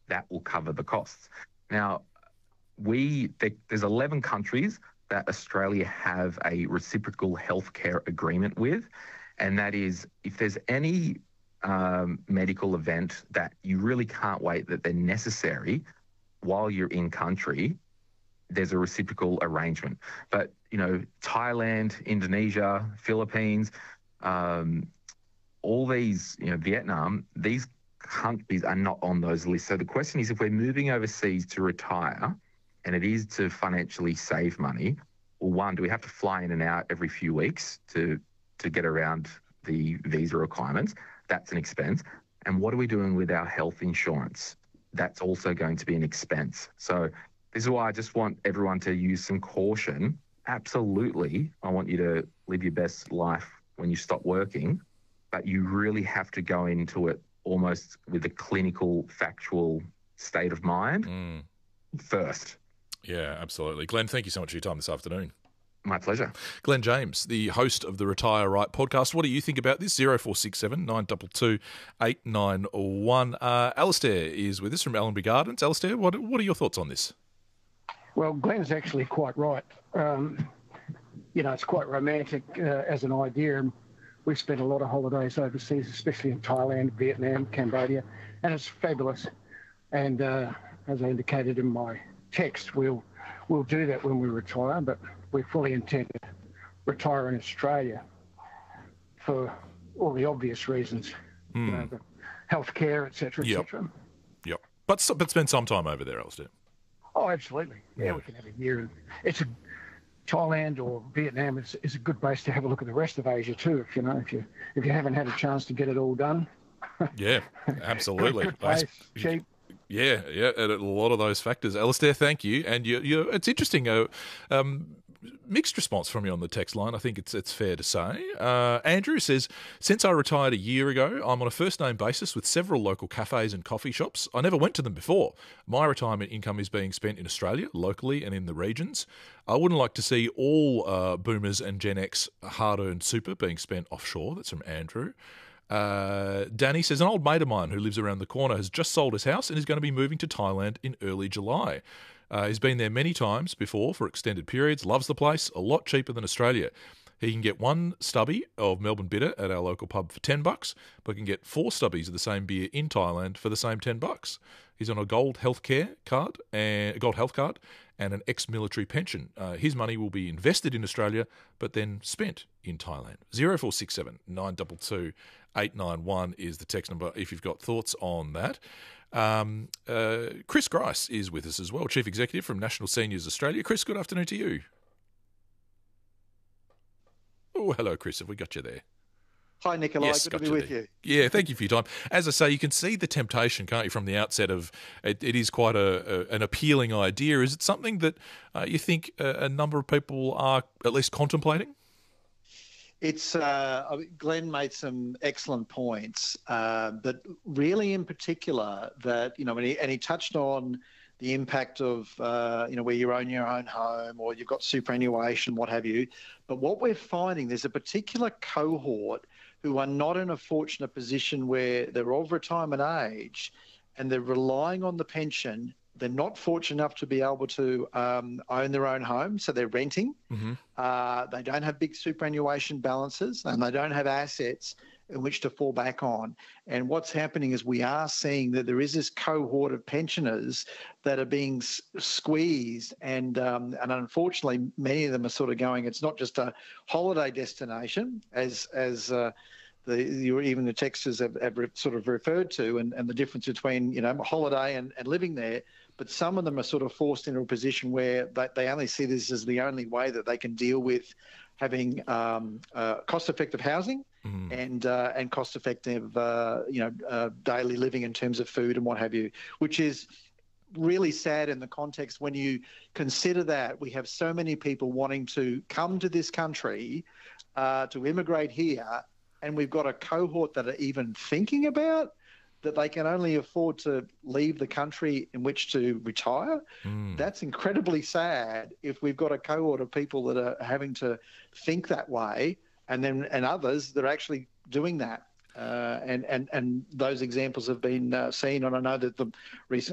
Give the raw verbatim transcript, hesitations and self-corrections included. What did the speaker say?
that will cover the costs. Now, we there, there's eleven countries that Australia have a reciprocal healthcare agreement with, and that is if there's any um, medical event that you really can't wait, that they're necessary while you're in country, there's a reciprocal arrangement. But, you know, Thailand, Indonesia, Philippines, um, all these, you know, Vietnam, these countries are not on those lists. So the question is, if we're moving overseas to retire, and it is to financially save money, well, one, do we have to fly in and out every few weeks to to get around the visa requirements? That's an expense. And what are we doing with our health insurance? That's also going to be an expense. So this is why I just want everyone to use some caution. Absolutely, I want you to live your best life when you stop working, but you really have to go into it almost with a clinical, factual state of mind mm. first. Yeah, absolutely. Glenn, thank you so much for your time this afternoon. My pleasure. Glenn James, the host of the Retire Right podcast. What do you think about this? zero four six seven nine two two eight nine one. Uh, Alistair is with us from Allenby Gardens. Alistair, what, what are your thoughts on this? Well, Glenn's actually quite right. Um, you know, it's quite romantic uh, as an idea. We've spent a lot of holidays overseas, especially in Thailand, Vietnam, Cambodia, and it's fabulous. And uh, as I indicated in my text, we'll we'll do that when we retire, but we fully intend to retire in Australia for all the obvious reasons, mm. you know, the healthcare, et cetera, et yep. cetera. Yep. But but spend some time over there, Alistair. Oh, absolutely. Yeah, yeah, we can have a year. It's a Thailand or Vietnam is, is a good base to have a look at the rest of Asia too. If you know, if you if you haven't had a chance to get it all done. Yeah, absolutely. Good, good place, cheap. Yeah, yeah, and a lot of those factors. Alistair, thank you. And you, you it's interesting. Uh, um, mixed response from you on the text line. I think it's it's fair to say. Uh, Andrew says, since I retired a year ago, I'm on a first name basis with several local cafes and coffee shops. I never went to them before. My retirement income is being spent in Australia, locally and in the regions. I wouldn't like to see all uh, boomers and Gen X hard-earned super being spent offshore. That's from Andrew. Uh, Danny says, an old mate of mine who lives around the corner has just sold his house and is going to be moving to Thailand in early July. Uh, he's been there many times before for extended periods, loves the place, a lot cheaper than Australia. He can get one stubby of Melbourne Bitter at our local pub for ten bucks, but can get four stubbies of the same beer in Thailand for the same ten bucks. He's on a gold healthcare card, and a gold health card, and an ex-military pension. Uh, his money will be invested in Australia, but then spent in Thailand. zero four six seven nine two two eight nine one is the text number if you've got thoughts on that. Um, uh, Chris Grice is with us as well, Chief Executive from National Seniors Australia. Chris, good afternoon to you. Oh, hello, Chris. Have we got you there? Hi, Nicola. Yes, good got to be you with there. you. Yeah, thank you for your time. As I say, you can see the temptation, can't you, from the outset of it, it is quite a, a an appealing idea. Is it something that uh, you think a, a number of people are at least contemplating? It's uh, I mean, Glenn made some excellent points, uh, but really in particular that, you know, and he, and he touched on the impact of, uh, you know, where you own your own home or you've got superannuation, what have you. But what we're finding, there's a particular cohort who are not in a fortunate position where they're of retirement age and they're relying on the pension. They're not fortunate enough to be able to um, own their own home, so they're renting. Mm-hmm. Uh, they don't have big superannuation balances and they don't have assets in which to fall back on. And what's happening is we are seeing that there is this cohort of pensioners that are being s- squeezed and um, and unfortunately many of them are sort of going, it's not just a holiday destination as as uh, the you even the texters have, have re- sort of referred to and, and the difference between, you know, holiday and, and living there. But some of them are sort of forced into a position where they, they only see this as the only way that they can deal with having um, uh, cost-effective housing mm. and uh, and cost-effective, uh, you know, uh, daily living in terms of food and what have you, which is really sad in the context when you consider that we have so many people wanting to come to this country uh, to immigrate here, and we've got a cohort that are even thinking about that they can only afford to leave the country in which to retire. Mm. That's incredibly sad if we've got a cohort of people that are having to think that way and then and others that are actually doing that. Uh, and, and, and those examples have been uh, seen, and I know that the recent